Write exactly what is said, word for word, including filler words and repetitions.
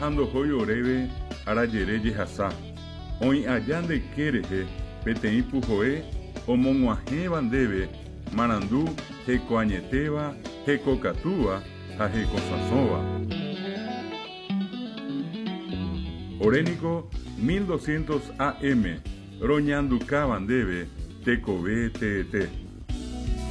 andohói oréve arajere jehasa. Oĩ aja ndeke rehe peteĩ puhoe omog̃uahẽva ndéve marandu hekoañetéva, hekokatúva ha hekosãsõva. Oréniko mil doscientos A M roñandukáva ndéve tekove teete.